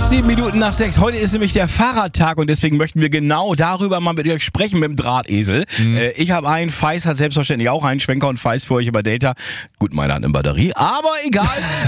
7 Minuten nach 6. Heute ist nämlich der Fahrradtag und deswegen möchten wir genau darüber mal mit euch sprechen mit dem Drahtesel. Ich habe einen, Feis hat selbstverständlich auch einen Schwenker und Feis für euch über Delta. Gut, meiner hat eine Batterie, aber egal.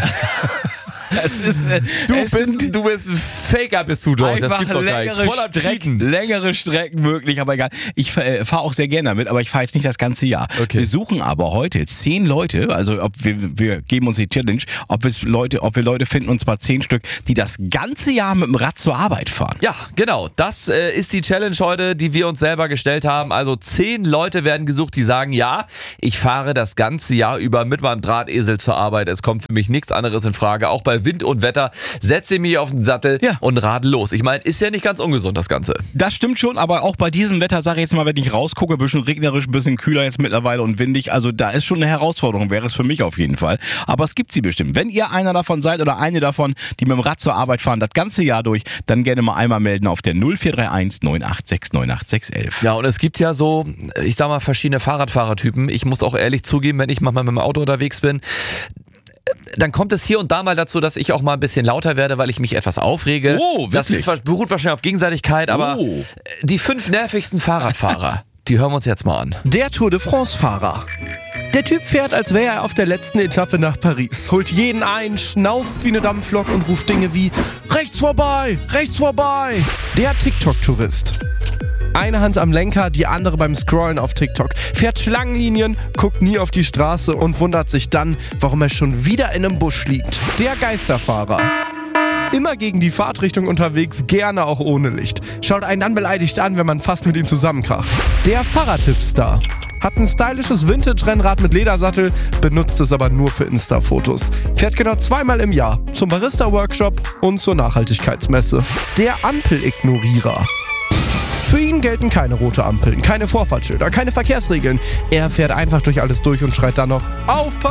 Du bist ein Faker, bist du dort. Einfach das gibt's doch gar nicht. Voller längere Strecken wirklich, aber egal. Ich fahre auch sehr gerne damit, aber ich fahre jetzt nicht das ganze Jahr. Okay. Wir suchen aber heute 10 Leute, also wir geben uns die Challenge, ob wir Leute finden, und zwar 10 Stück, die das ganze Jahr mit dem Rad zur Arbeit fahren. Ja, genau. Das ist die Challenge heute, die wir uns selber gestellt haben. Also 10 Leute werden gesucht, die sagen, ja, ich fahre das ganze Jahr über mit meinem Drahtesel zur Arbeit. Es kommt für mich nichts anderes in Frage. Auch bei Wind und Wetter setze ich mich auf den Sattel und radel los. Ich meine, ist ja nicht ganz ungesund, das Ganze. Das stimmt schon, aber auch bei diesem Wetter, sage ich jetzt mal, wenn ich rausgucke, ein bisschen regnerisch, ein bisschen kühler jetzt mittlerweile und windig, also da ist schon eine Herausforderung, wäre es für mich auf jeden Fall. Aber es gibt sie bestimmt. Wenn ihr einer davon seid oder eine davon, die mit dem Rad zur Arbeit fahren, das ganze Jahr durch, dann gerne mal einmal melden auf der 0431 986 98611. Ja, und es gibt ja so, ich sag mal, verschiedene Fahrradfahrertypen. Ich muss auch ehrlich zugeben, wenn ich manchmal mit dem Auto unterwegs bin, dann kommt es hier und da mal dazu, dass ich auch mal ein bisschen lauter werde, weil ich mich etwas aufrege. Oh, wirklich? Das beruht wahrscheinlich auf Gegenseitigkeit, aber die 5 nervigsten Fahrradfahrer, die hören wir uns jetzt mal an. Der Tour de France-Fahrer. Der Typ fährt, als wäre er auf der letzten Etappe nach Paris, holt jeden ein, schnauft wie eine Dampflok und ruft Dinge wie rechts vorbei, rechts vorbei. Der TikTok-Tourist. Eine Hand am Lenker, die andere beim Scrollen auf TikTok, fährt Schlangenlinien, guckt nie auf die Straße und wundert sich dann, warum er schon wieder in einem Busch liegt. Der Geisterfahrer. Immer gegen die Fahrtrichtung unterwegs, gerne auch ohne Licht. Schaut einen dann beleidigt an, wenn man fast mit ihm zusammenkracht. Der Fahrradhipster. Hat ein stylisches Vintage-Rennrad mit Ledersattel, benutzt es aber nur für Insta-Fotos. Fährt genau 2-mal im Jahr zum Barista-Workshop und zur Nachhaltigkeitsmesse. Der Ampel-Ignorierer. Für ihn gelten keine rote Ampeln, keine Vorfahrtsschilder, keine Verkehrsregeln. Er fährt einfach durch alles durch und schreit dann noch: Aufpassen!